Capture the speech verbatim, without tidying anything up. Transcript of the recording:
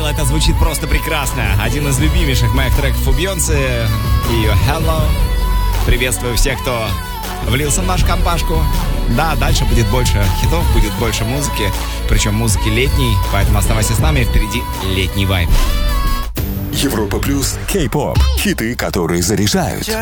это звучит просто прекрасно. Один из любимейших моих треков у Бейонсе и ее Hello. Приветствую всех, кто влился в нашу компашку. Да, дальше будет больше хитов, будет больше музыки, причем музыки летней, поэтому оставайся с нами, впереди летний вайб. Европа плюс, кей-поп, хиты, которые заряжают.